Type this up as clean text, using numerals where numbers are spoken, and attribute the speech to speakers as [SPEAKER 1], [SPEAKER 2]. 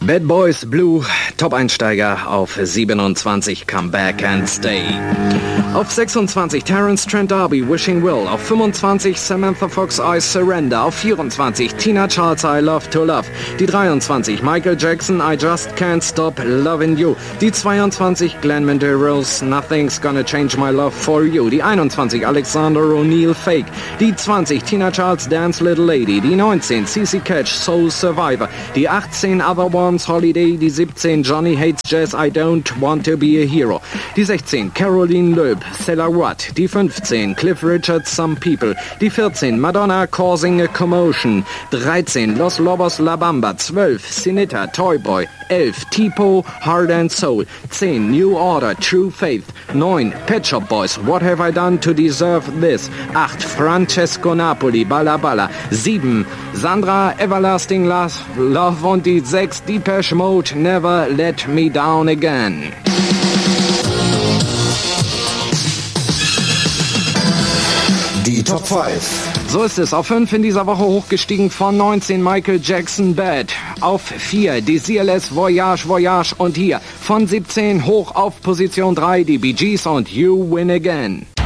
[SPEAKER 1] Bad Boys Blue, Top-Einsteiger auf 27, Come Back and Stay. Auf 26 Terence Trent D'Arby, Wishing Will. Auf 25 Samantha Fox, I Surrender. Auf 24 Tina Charles, I Love to Love. Die 23 Michael Jackson, I Just Can't Stop Loving You. Die 22 Glenn Medeiros, Nothing's Gonna Change My Love for You. Die 21 Alexander O'Neill, Fake. Die 20 Tina Charles, Dance Little Lady. Die 19 CC Catch, Soul Survivor. Die 18 Other Ones, Holiday. Die 17 Johnny Hates Jazz, I Don't Want to Be a Hero. Die 16 Caroline Loeb, Cella Rudd. Die 15 Cliff Richard, Some People. Die 14 Madonna, Causing a Commotion. 13 Los Lobos La Bamba. 12 Sinita, Toy Boy. 11 Tipo, Heart and Soul. 10 New Order, True Faith. 9 Pet Shop Boys, What Have I Done to Deserve This? 8 Francesco Napoli, Balla Balla. 7 Sandra, Everlasting Love. Und die 6 Depeche Mode, Never Let Me Down Again.
[SPEAKER 2] Die Top 5.
[SPEAKER 1] So ist es. Auf 5 in dieser Woche hochgestiegen von 19 Michael Jackson, Bad. Auf 4 Desireless, Voyage, Voyage. Und hier von 17 hoch auf Position 3 die Bee Gees und You Win Again.